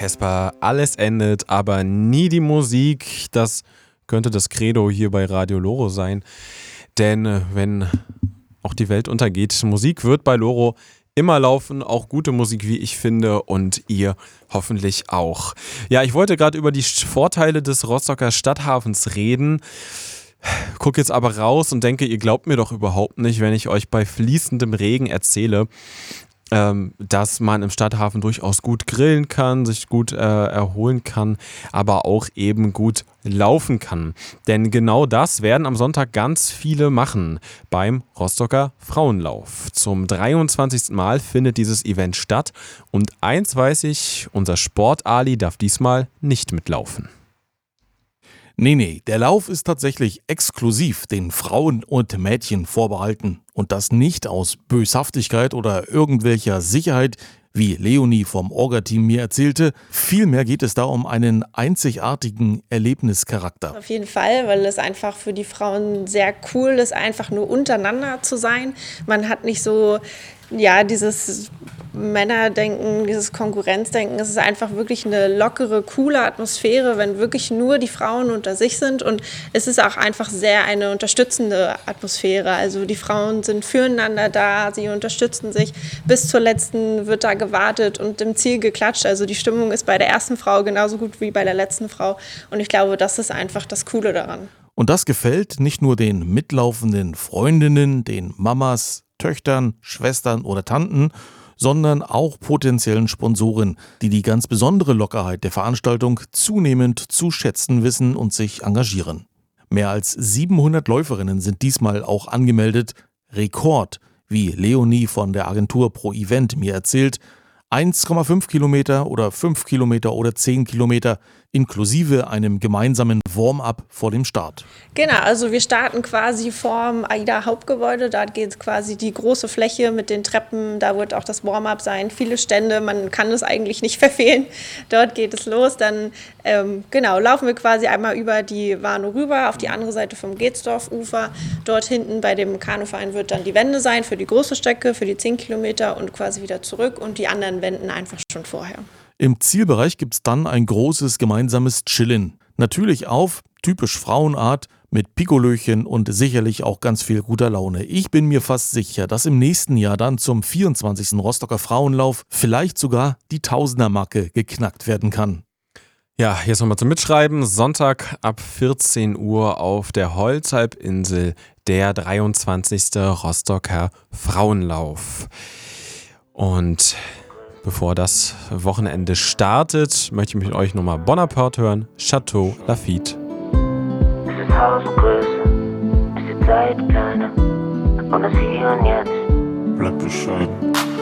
Casper, alles endet, aber nie die Musik. Das könnte das Credo hier bei Radio Loro sein. Denn wenn auch die Welt untergeht, Musik wird bei Loro immer laufen, auch gute Musik, wie ich finde, und ihr hoffentlich auch. Ja, ich wollte gerade über die Vorteile des Rostocker Stadthafens reden. Guck jetzt aber raus und denke, ihr glaubt mir doch überhaupt nicht, wenn ich euch bei fließendem Regen erzähle, dass man im Stadthafen durchaus gut grillen kann, sich gut erholen kann, aber auch eben gut laufen kann. Denn genau das werden am Sonntag ganz viele machen beim Rostocker Frauenlauf. Zum 23. Mal findet dieses Event statt und eins weiß ich, unser Sport-Ali darf diesmal nicht mitlaufen. Nee, der Lauf ist tatsächlich exklusiv den Frauen und Mädchen vorbehalten. Und das nicht aus Böshaftigkeit oder irgendwelcher Sicherheit, wie Leonie vom Orga-Team mir erzählte. Vielmehr geht es da um einen einzigartigen Erlebnischarakter. Auf jeden Fall, weil es einfach für die Frauen sehr cool ist, einfach nur untereinander zu sein. Man hat nicht so, dieses Männerdenken, dieses Konkurrenzdenken. Es ist einfach wirklich eine lockere, coole Atmosphäre, wenn wirklich nur die Frauen unter sich sind. Und es ist auch einfach sehr eine unterstützende Atmosphäre. Also die Frauen sind füreinander da, sie unterstützen sich. Bis zur letzten wird da gewartet und im Ziel geklatscht. Also die Stimmung ist bei der ersten Frau genauso gut wie bei der letzten Frau. Und ich glaube, das ist einfach das Coole daran. Und das gefällt nicht nur den mitlaufenden Freundinnen, den Mamas, Töchtern, Schwestern oder Tanten, sondern auch potenziellen Sponsoren, die die ganz besondere Lockerheit der Veranstaltung zunehmend zu schätzen wissen und sich engagieren. Mehr als 700 Läuferinnen sind diesmal auch angemeldet. Rekord, wie Leonie von der Agentur Pro Event mir erzählt. 1,5 Kilometer oder 5 Kilometer oder 10 Kilometer inklusive einem gemeinsamen Warm-up vor dem Start. Genau, also wir starten quasi vorm AIDA-Hauptgebäude. Da geht quasi die große Fläche mit den Treppen. Da wird auch das Warm-up sein. Viele Stände, man kann es eigentlich nicht verfehlen. Dort geht es los. Dann laufen wir quasi einmal über die Warnow rüber auf die andere Seite vom Geetsdorf-Ufer. Dort hinten bei dem Kanuverein wird dann die Wende sein für die große Strecke, für die 10 Kilometer und quasi wieder zurück und die anderen Wenden einfach schon vorher. Im Zielbereich gibt es dann ein großes gemeinsames Chillen. Natürlich auf typisch Frauenart mit Pikolöchen und sicherlich auch ganz viel guter Laune. Ich bin mir fast sicher, dass im nächsten Jahr dann zum 24. Rostocker Frauenlauf vielleicht sogar die Tausender-Marke geknackt werden kann. Ja, jetzt nochmal zum Mitschreiben. Sonntag ab 14 Uhr auf der Holzhalbinsel der 23. Rostocker Frauenlauf. Und bevor das Wochenende startet, möchte ich mit euch nochmal Bonaparte hören, Chateau Lafitte. Es ist Hausgröße, es ist Zeit kleiner und das Hier und Jetzt Bleib bescheiden.